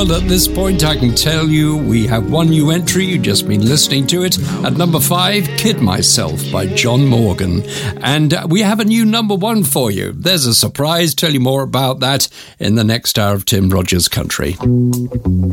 Well, at this point, I can tell you we have one new entry. You've just been listening to it. At number 5, Kid Myself by John Morgan. And we have a new number 1 for you. There's a surprise. Tell you more about that in the next hour of Tim Rogers Country.